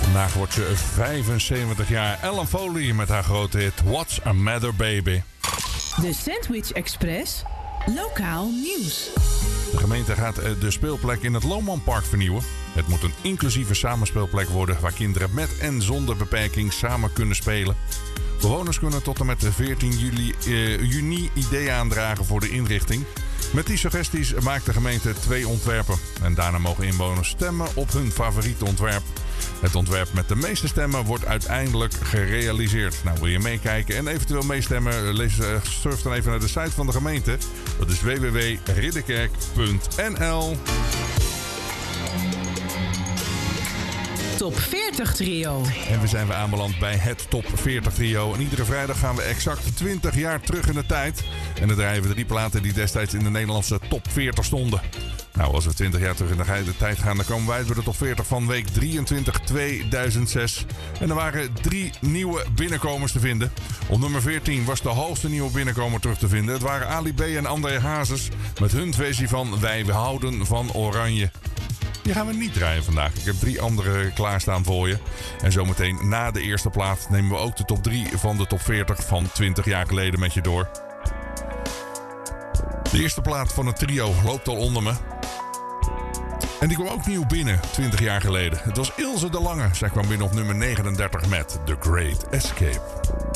Vandaag wordt ze 75 jaar. Ellen Foley met haar grote hit What's a Matter Baby. De Sandwich Express. Lokaal nieuws. De gemeente gaat de speelplek in het Loonmanpark vernieuwen. Het moet een inclusieve samenspeelplek worden waar kinderen met en zonder beperking samen kunnen spelen. Bewoners kunnen tot en met de 14 juni ideeën aandragen voor de inrichting. Met die suggesties maakt de gemeente 2 ontwerpen. En daarna mogen inwoners stemmen op hun favoriete ontwerp. Het ontwerp met de meeste stemmen wordt uiteindelijk gerealiseerd. Nou, wil je meekijken en eventueel meestemmen? Surf dan even naar de site van de gemeente. Dat is www.ridderkerk.nl. Top 40 Trio. En we zijn weer aanbeland bij het Top 40 Trio. En iedere vrijdag gaan we exact 20 jaar terug in de tijd. En dan draaien we 3 platen die destijds in de Nederlandse Top 40 stonden. Nou, als we 20 jaar terug in de tijd gaan, dan komen wij uit bij de Top 40 van week 23 2006. En er waren 3 nieuwe binnenkomers te vinden. Op nummer 14 was de hoogste nieuwe binnenkomer terug te vinden. Het waren Ali B en André Hazes met hun versie van Wij houden van Oranje. Die gaan we niet draaien vandaag. Ik heb 3 andere klaarstaan voor je. En zometeen na de eerste plaat nemen we ook de top 3 van de top 40 van 20 jaar geleden met je door. De eerste plaat van het trio loopt al onder me. En die kwam ook nieuw binnen, 20 jaar geleden. Het was Ilse de Lange. Zij kwam binnen op nummer 39 met The Great Escape.